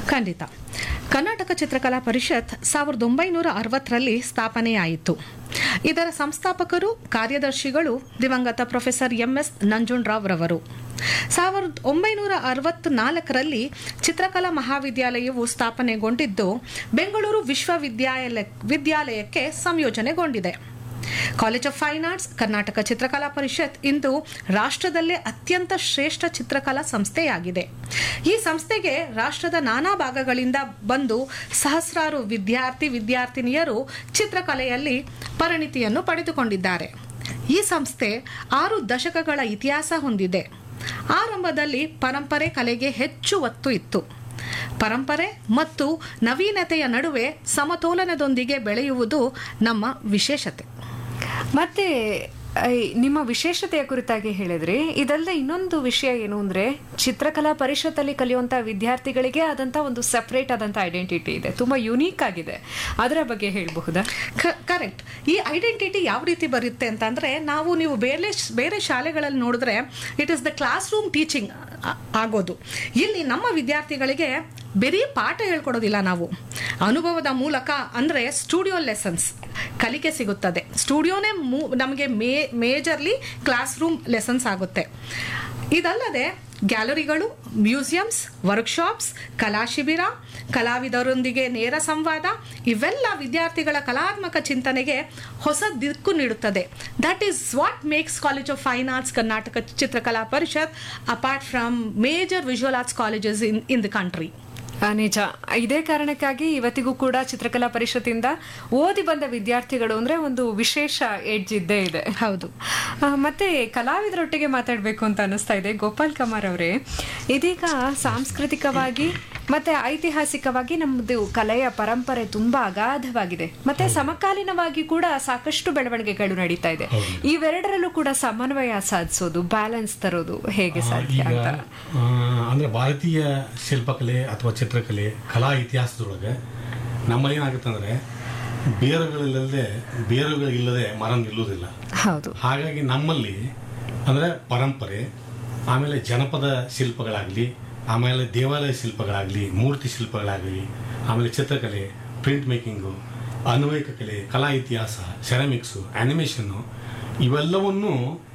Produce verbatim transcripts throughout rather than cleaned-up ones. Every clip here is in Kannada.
ಖಂಡಿತ. ಕರ್ನಾಟಕ ಚಿತ್ರಕಲಾ ಪರಿಷತ್ ಸಾವಿರದ ಒಂಬೈನೂರ ಅರವತ್ತರಲ್ಲಿ ಸ್ಥಾಪನೆಯಾಯಿತು. ಇದರ ಸಂಸ್ಥಾಪಕರು ಕಾರ್ಯದರ್ಶಿಗಳು ದಿವಂಗತ ಪ್ರೊಫೆಸರ್ ಎಂ ಎಸ್ ನಂಜುಂಡರಾವ್ ರವರು. ಸಾವಿರದ ಒಂಬೈನೂರ ಅರವತ್ನಾಲ್ಕರಲ್ಲಿ ಚಿತ್ರಕಲಾ ಮಹಾವಿದ್ಯಾಲಯವು ಸ್ಥಾಪನೆಗೊಂಡಿದ್ದು ಬೆಂಗಳೂರು ವಿಶ್ವವಿದ್ಯಾಲಯ ವಿದ್ಯಾಲಯಕ್ಕೆ ಸಂಯೋಜನೆಗೊಂಡಿದೆ. College of fine arts Karnataka ಚಿತ್ರಕಲಾ ಪರಿಷತ್ ಇಂದು ರಾಷ್ಟ್ರದಲ್ಲೇ ಅತ್ಯಂತ ಶ್ರೇಷ್ಠ ಚಿತ್ರಕಲಾ ಸಂಸ್ಥೆಯಾಗಿದೆ. ಈ ಸಂಸ್ಥೆಗೆ ರಾಷ್ಟ್ರದ ನಾನಾ ಭಾಗಗಳಿಂದ ಬಂದು ಸಹಸ್ರಾರು ವಿದ್ಯಾರ್ಥಿ ವಿದ್ಯಾರ್ಥಿನಿಯರು ಚಿತ್ರಕಲೆಯಲ್ಲಿ ಪರಿಣಿತಿಯನ್ನು ಪಡೆದುಕೊಂಡಿದ್ದಾರೆ. ಈ ಸಂಸ್ಥೆ ಆರು ದಶಕಗಳ ಇತಿಹಾಸ ಹೊಂದಿದೆ. ಆರಂಭದಲ್ಲಿ ಪರಂಪರೆ ಕಲೆಗೆ ಹೆಚ್ಚು ಒತ್ತು ಇತ್ತು. ಪರಂಪರೆ ಮತ್ತು ನವೀನತೆಯ ನಡುವೆ ಸಮತೋಲನದೊಂದಿಗೆ ಬೆಳೆಯುವುದು ನಮ್ಮ ವಿಶೇಷತೆ. ಮತ್ತೆ ನಿಮ್ಮ ವಿಶೇಷತೆಯ ಕುರಿತಾಗಿ ಹೇಳಿದ್ರಿ. ಇದಲ್ಲದೆ ಇನ್ನೊಂದು ವಿಷಯ ಏನು ಅಂದ್ರೆ, ಚಿತ್ರಕಲಾ ಪರಿಷತ್ತಲ್ಲಿ ಕಲಿಯುವಂತ ವಿದ್ಯಾರ್ಥಿಗಳಿಗೆ ಆದಂತ ಒಂದು ಸಪರೇಟ್ ಆದಂತ ಐಡೆಂಟಿಟಿ ಇದೆ, ತುಂಬಾ ಯುನೀಕ್ ಆಗಿದೆ. ಅದರ ಬಗ್ಗೆ ಹೇಳಬಹುದಾ? ಕರೆಕ್ಟ್. ಈ ಐಡೆಂಟಿಟಿ ಯಾವ ರೀತಿ ಬರುತ್ತೆ ಅಂತಂದ್ರೆ, ನಾವು ನೀವು ಬೇರೆ ಬೇರೆ ಶಾಲೆಗಳಲ್ಲಿ ನೋಡಿದ್ರೆ it is the class room teaching ಆಗೋದು. ಇಲ್ಲಿ ನಮ್ಮ ವಿದ್ಯಾರ್ಥಿಗಳಿಗೆ ಬರೀ ಪಾಠ ಹೇಳ್ಕೊಡೋದಿಲ್ಲ, ನಾವು ಅನುಭವದ ಮೂಲಕ ಅಂದ್ರೆ ಸ್ಟುಡಿಯೋ ಲೆಸನ್ಸ್ ಕಲಿಕೆ ಸಿಗುತ್ತದೆ. ಸ್ಟುಡಿಯೋನೇ ನಮಗೆ May majorly class room lessons ಆಗುತ್ತೆ. ಇದಲ್ಲದೆ ಗ್ಯಾಲರಿಗಳು, ಮ್ಯೂಸಿಯಂಸ್, ವರ್ಕ್ಶಾಪ್ಸ್, ಕಲಾ ಶಿಬಿರ, ಕಲಾವಿದರೊಂದಿಗೆ ನೇರ ಸಂವಾದ ಇವೆಲ್ಲ ವಿದ್ಯಾರ್ಥಿಗಳ ಕಲಾತ್ಮಕ ಚಿಂತನೆಗೆ ಹೊಸ ದಿಕ್ಕು ನೀಡುತ್ತದೆ. That is what makes college of fine arts Karnataka ಚಿತ್ರಕಲಾ ಪರಿಷತ್ apart from major visual arts colleges in in the country. ನಿಜ. ಇದೇ ಕಾರಣಕ್ಕಾಗಿ ಇವತ್ತಿಗೂ ಕೂಡ ಚಿತ್ರಕಲಾ ಪರಿಷತ್ತಿಂದ ಓದಿ ಬಂದ ವಿದ್ಯಾರ್ಥಿಗಳು ಅಂದ್ರೆ ಒಂದು ವಿಶೇಷ ಎಡ್ಜ್ ಇದ್ದೇ ಇದೆ. ಹೌದು. ಮತ್ತೆ ಕಲಾವಿದರೊಟ್ಟಿಗೆ ಮಾತಾಡಬೇಕು ಅಂತ ಅನಿಸ್ತಾ ಇದೆ. ಗೋಪಾಲ್ ಕಮಾರ್ ಅವರೇ, ಇದೀಗ ಸಾಂಸ್ಕೃತಿಕವಾಗಿ ಮತ್ತೆ ಐತಿಹಾಸಿಕವಾಗಿ ನಮ್ಮದು ಕಲೆಯ ಪರಂಪರೆ ತುಂಬಾ ಅಗಾಧವಾಗಿದೆ. ಮತ್ತೆ ಸಮಕಾಲೀನವಾಗಿ ಕೂಡ ಸಾಕಷ್ಟು ಬೆಳವಣಿಗೆಗಳು ನಡೀತಾ ಇದೆ. ಇವೆರಡರಲ್ಲೂ ಕೂಡ ಸಮನ್ವಯ ಸಾಧಿಸೋದು, ಬ್ಯಾಲೆನ್ಸ್ ತರೋದು ಹೇಗೆ ಸಾಧ್ಯ ಅಂತ? ಅಂದ್ರೆ ಭಾರತೀಯ ಶಿಲ್ಪಕಲೆ ಅಥವಾ ಚಿತ್ರಕಲೆ ಕಲಾ ಇತಿಹಾಸದೊಳಗೆ ನಮ್ಮಲ್ಲಿ ಏನಾಗುತ್ತೆ ಅಂದ್ರೆ, ಬೇರುಗಳಿಲ್ಲದೆ ಬೇರುಗಳಿಲ್ಲದೆ ಮರ ನಿಲ್ಲುವುದಿಲ್ಲ. ಹೌದು. ಹಾಗಾಗಿ ನಮ್ಮಲ್ಲಿ ಅಂದ್ರೆ ಪರಂಪರೆ, ಆಮೇಲೆ ಜನಪದ ಶಿಲ್ಪಗಳಾಗಲಿ, ಆಮೇಲೆ ದೇವಾಲಯ ಶಿಲ್ಪಗಳಾಗಲಿ, ಮೂರ್ತಿ ಶಿಲ್ಪಗಳಾಗಲಿ, ಆಮೇಲೆ ಚಿತ್ರಕಲೆ, ಪ್ರಿಂಟ್ ಮೇಕಿಂಗು, ಅನ್ವಯಿಕ ಕಲೆ, ಕಲಾ ಇತಿಹಾಸ, ಸೆರಾಮಿಕ್ಸು, ಆನಿಮೇಷನ್ನು ಇವೆಲ್ಲವನ್ನೂ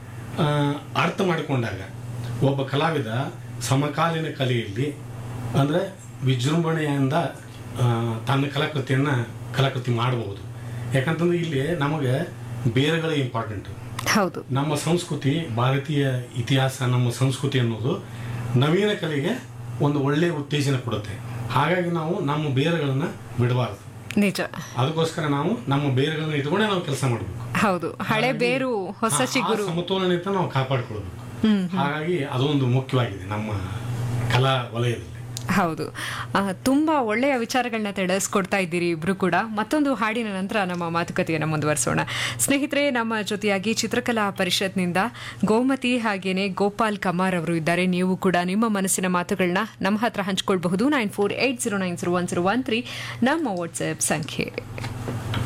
ಅರ್ಥ ಮಾಡಿಕೊಂಡಾಗ ಒಬ್ಬ ಕಲಾವಿದ ಸಮಕಾಲೀನ ಕಲೆಯಲ್ಲಿ ಅಂದರೆ ವಿಜೃಂಭಣೆಯಿಂದ ತನ್ನ ಕಲಾಕೃತಿಯನ್ನು ಕಲಾಕೃತಿ ಮಾಡಬಹುದು. ಯಾಕಂತಂದ್ರೆ ಇಲ್ಲಿ ನಮಗೆ ಬೇರೆಗಳೇ ಇಂಪಾರ್ಟೆಂಟ್. ಹೌದು. ನಮ್ಮ ಸಂಸ್ಕೃತಿ, ಭಾರತೀಯ ಇತಿಹಾಸ, ನಮ್ಮ ಸಂಸ್ಕೃತಿ ಅನ್ನೋದು ನವೀನ ಕಲೆಗೆ ಒಂದು ಒಳ್ಳೆಯ ಉತ್ತೇಜನ ಕೊಡುತ್ತೆ. ಹಾಗಾಗಿ ನಾವು ನಮ್ಮ ಬೇರುಗಳನ್ನ ಬಿಡಬಾರದು. ನಿಜ. ಅದಕ್ಕೋಸ್ಕರ ನಾವು ನಮ್ಮ ಬೇರುಗಳನ್ನ ಇಟ್ಕೊಂಡೇ ನಾವು ಕೆಲಸ ಮಾಡಬೇಕು. ಹೌದು. ಹಳೆ ಬೇರು ಹೊಸ ಚಿಗುರು ಸಮತೋಲನತೆ ನಾವು ಕಾಪಾಡಿಕೊಳ್ಬೇಕು. ಹಾಗಾಗಿ ಅದೊಂದು ಮುಖ್ಯವಾಗಿದೆ ನಮ್ಮ ಕಲಾ ವಲಯದಲ್ಲಿ. ಹೌದು. ತುಂಬಾ ಒಳ್ಳೆಯ ವಿಚಾರಗಳನ್ನ ತಿಳಿಸ್ಕೊಡ್ತಾ ಇದ್ದೀರಿ ಇಬ್ರು ಕೂಡ. ಮತ್ತೊಂದು ಹಾಡಿನ ನಂತರ ನಮ್ಮ ಮಾತುಕತೆಯನ್ನು ಮುಂದುವರಿಸೋಣ. ಸ್ನೇಹಿತರೆ, ನಮ್ಮ ಜೊತೆಯಾಗಿ ಚಿತ್ರಕಲಾ ಪರಿಷತ್ನಿಂದ ಗೋಮತಿ ಹಾಗೇನೆ ಗೋಪಾಲ್ ಕಮಾರ್ ಅವರು ಇದ್ದಾರೆ. ನೀವು ಕೂಡ ನಿಮ್ಮ ಮನಸ್ಸಿನ ಮಾತುಗಳನ್ನ ನಮ್ಮ ಹತ್ರ ಹಂಚ್ಕೊಳ್ಬಹುದು. Nine four eight zero nine zero one zero one three ನಮ್ಮ ವಾಟ್ಸ್ಆಪ್ ಸಂಖ್ಯೆ.